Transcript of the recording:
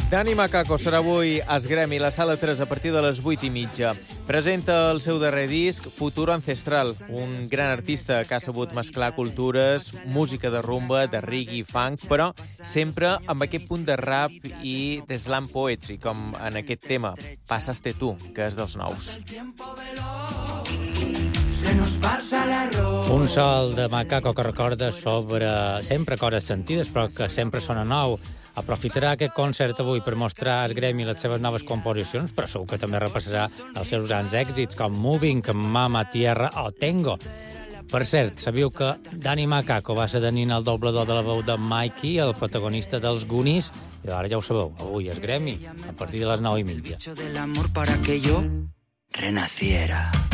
Dani Macaco serà avui a Esgremi, la Sala 3, a partir de les 8:30. Presenta el seu darrer disc, Futuro Ancestral, un gran artista que ha sabut mesclar cultures, música de rumba, de reggae i funk, però sempre amb aquest punt de rap i de slam poetry, com en aquest tema, Passaste tu, que és dels nous. Un sol de Macaco que recorda sobre sempre coses sentides, però que sempre sona nou. Aprofitarà aquest concert avui per mostrar a Esgremi les seves noves composicions, però segur que també repassarà els seus grans èxits, com Moving, Mama Tierra o Tengo. Per cert, sabíeu que Dani Macaco va ser el doblador de la veu de Mikey, el protagonista dels Goonies? I ara ja ho sabeu, avui a Esgremi, a partir de les 9:30. Del amor para que yo renaciera.